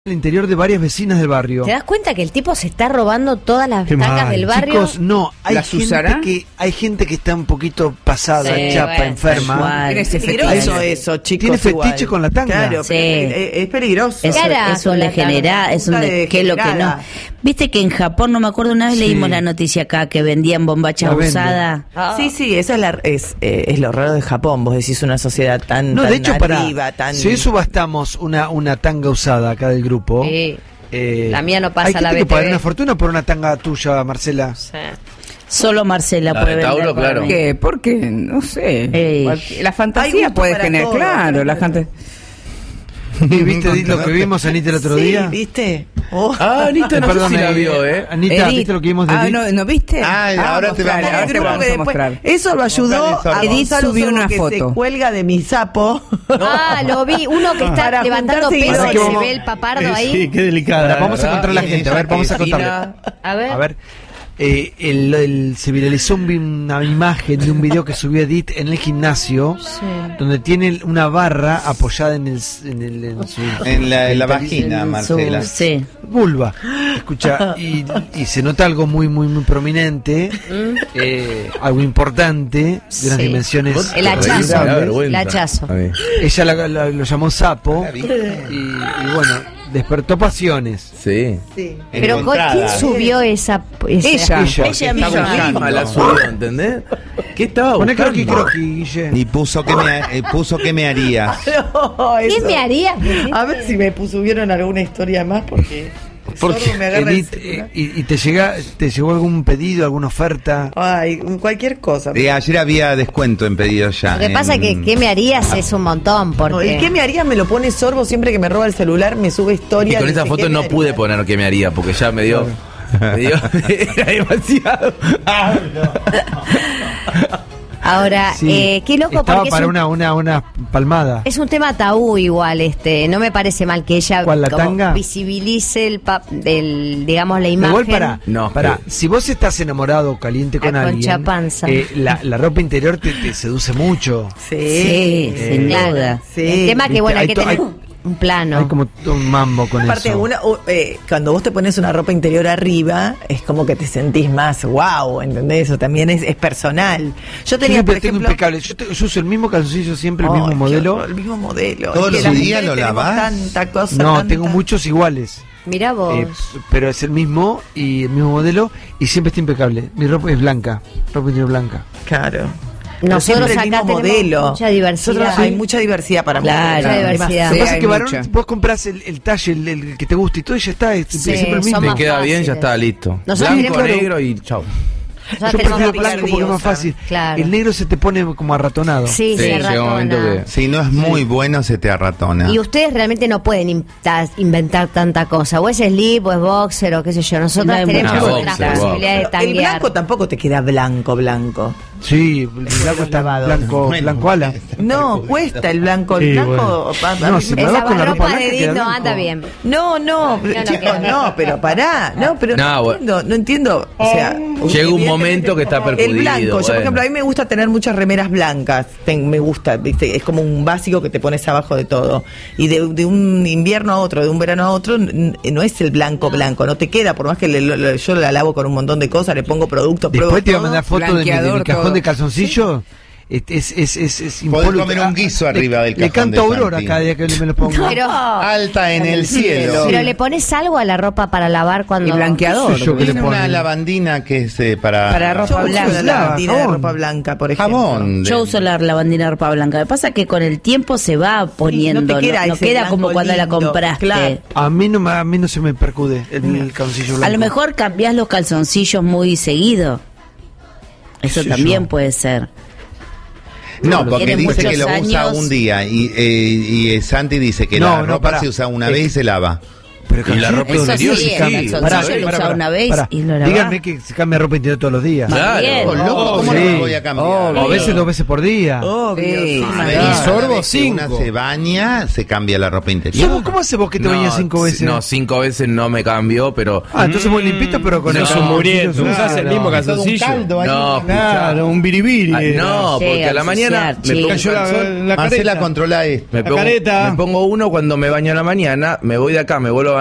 el interior de varias vecinas del barrio. ¿Te das cuenta que el tipo se está robando todas las tacas del barrio? Chicos, no, hay gente que está un poquito pasada, Sí, chapa, bueno, enferma. Es peligroso eso, chicos. Tiene fetiche igual. con la tanga. Claro, Sí. es peligroso. ¿Qué hará Es un con la degenerado, tanga? es un Punta de ¿qué es lo que no? degenerada. Viste que en Japón, no me acuerdo, una vez Sí. leímos la noticia acá que vendían bombachas La venden. usadas. Ah. Sí, esa es lo raro de Japón. Vos decís una sociedad tan, No, tan de hecho, arriba, tan... si hoy subastamos una tanga usada acá del grupo, Sí. La mía no pasa hay a la gente que BTV. pagar una fortuna por una tanga tuya, Marcela. Sí. Solo Marcela La puede de vender. Tauro, para claro. mí. ¿Qué? Porque, no sé. Ey. La Hay fantasía gusto puede para generar, todo, claro, la gente. ¿Y viste lo que vimos, Anita, el otro Sí, día? ¿viste? Oh. Ah, Anita, no Perdón, sé si la vio, Anita, Edith. ¿viste lo que vimos de Ah, Edith? ¿no viste? Ahora te mostrar, vamos a ahora te Creo vamos que a después- mostrar. eso lo ayudó Mostrale, a Sorbo. Edith Gonzalo subió Sorbo, una que foto. se cuelga de mi sapo. Ah, lo vi. Uno que está Para levantando juntarse y peso Ahora y que se vamos- ve el papardo ahí. Sí, qué delicada. La Vamos a verdad, encontrar a la y gente. A ella ver, vamos que a contarle. A ver. A ver, se viralizó una imagen de un video que subió Edith en el gimnasio, donde tiene una barra apoyada en su En la genitalicio, vagina, Marcela. Sí. vulva. Escucha, y se nota algo muy prominente, algo importante, de unas Sí. dimensiones. El hachazo. considerables. El hachazo. Ella lo llamó sapo y bueno, despertó pasiones. Sí. Pero Encontrada. ¿quién subió esa? Ella. Ella misma. La subió, ¿entendés? ¿Qué estaba Poné buscando? croqui, Guille. Y puso que me haría. No, ¿Qué eso. me haría? A ver si me subieron alguna historia más, porque Sorbo me agarra el Edith, celular. y te llegó algún pedido, alguna oferta. Ay, cualquier cosa. Ayer había descuento en pedidos ya. Lo que pasa es que ¿qué me harías? Es un montón. No, Porque ¿y qué me harías? Me lo pone Sorbo siempre que me roba el celular, me sube Y historia. con esa dice, foto ¿qué no me pude harías? poner qué me haría, porque ya me dio... era demasiado. ahora, Sí, qué loco estaba porque para una palmada. es un tema tabú igual. No me parece mal que ella ¿Cuál, la como tanga? visibilice digamos la imagen. Igual No, para, pero- si vos estás enamorado, caliente con La alguien, conchapanza. la ropa interior te seduce mucho. Sí, sin Claro. duda. Sí. El tema que bueno hay que Hay- tener un plano. Hay como un mambo con Aparte, eso. cuando vos te pones una ropa interior arriba, es como que te sentís más wow, ¿entendés? Eso también es personal. Yo tenía, Siempre por tengo ejemplo... impecable. Yo uso el mismo calzoncillo, siempre el Ay, mismo qué modelo. horror, el mismo modelo. ¿Todos Es que los las días mujeres lo tenemos lavás? Tanta cosa, No, tanta- tengo muchos iguales. Mirá vos. Pero es el mismo y el mismo modelo y siempre está impecable. Mi ropa es blanca, ropa interior blanca. Claro. Nosotros Siempre el acá mismo tenemos modelo. mucha diversidad. Nosotros hay mucha diversidad para Claro. mujeres. Mucha diversidad. Lo que Sí, pasa es hay que varón, mucha. vos compras el talle, el que te gusta y todo y ya está. Es Sí, siempre el mismo. son Me más queda bien, fáciles. ya está, listo. Nosotros Blanco, tenemos- negro y chau. Nosotros Yo tenemos prefiero una blanco porque es más fácil. Claro. El negro se te pone como arratonado. Sí, Sí, se llega un momento ratona. que... Si no es muy bueno, se te arratona. Y ustedes realmente no pueden inventar tanta cosa. O es slip, o es boxer, o qué sé yo. Nosotros No hay tenemos mucho. otras Boxer, posibilidades de El tanguear. blanco tampoco te queda blanco. Sí, el blanco está lavado. blanco, Bueno, blanco ala. No, cuesta el blanco. El Sí, blanco. bueno. No, si me Esa vas con la ropa ropa blanca, de Edith queda no blanco. anda bien. No, chicos, queda bien. no, pero pará. No, pero No, no entiendo. O sea, Llega un evidentemente, momento que está percudido. el blanco, yo por bueno. ejemplo, a mí me gusta tener muchas remeras blancas. Me gusta, ¿viste? Es como un básico que te pones abajo de todo. Y de un invierno a otro, de un verano a otro, no es el blanco, no te queda, por más que yo la lavo con un montón de cosas, le pongo productos, pruebo Después te voy a todo. mandar fotos de mi blanqueador, cajón todo. de calzoncillo. Es Podés impoluto. comer un guiso arriba del Le cajón canto de Aurora Santi. cada día que me lo pongo. Pero, Alta en el cielo. pero le pones algo a la ropa para lavar cuando... Y blanqueador. ¿Qué sé yo que le Tiene una ponen? lavandina que es para Yo ropa uso blanca. la lavandina de Jabón. ropa blanca, por ejemplo. jabón. Yo uso la lavandina de ropa blanca. Lo que pasa es que con el tiempo se va poniendo. no te queda no ese queda blanco como cuando la lindo, compraste. claro. A mí no se me percude el calzoncillo blanco. A lo mejor cambiás los calzoncillos muy seguido. Eso Sí, también yo. puede ser. No, porque Tiene dice que muchos lo usa años. un día y Santi dice que No, la no, ropa pará. se usa una vez y se lava. Pero Y la ropa Eso interior, sí, sí. el calzoncillo Pará, lo pará, usaba una vez pará. y lo lavaba. Díganme que se cambia ropa interior todos los días. Claro. Bien. Oh, loco, ¿cómo sí. no me voy a cambiar? O a veces 2 veces por día. Sí, A ver, sí, cada sorbo vez que 5. una se baña, se cambia la ropa interior. ¿Cómo haces vos que te bañas 5 veces? No, 5 veces no me cambió, pero... Entonces muy limpito, pero con No, el Sos un muriendo, calzoncillo usás sucio, el mismo no. calzoncillo. No, Claro, un biribiri. no, porque Llega a la a mañana ensuciar, me pongo un Cayó calzón, la Marcela, careta. controla esto. me la pongo, careta. me pongo uno cuando me baño a la mañana, me voy de acá, me vuelvo a